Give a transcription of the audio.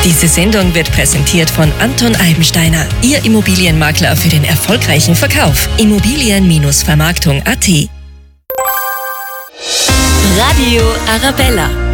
Diese Sendung wird präsentiert von Anton Eibensteiner, Ihr Immobilienmakler für den erfolgreichen Verkauf. Immobilien-Vermarktung.at. Radio Arabella.